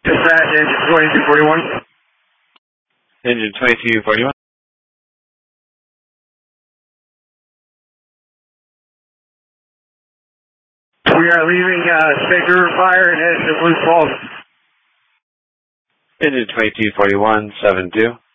Dispatch engine 2241. Engine 2241. We are leaving State River Fire and heading to Blue Falls. Engine 2241, 72.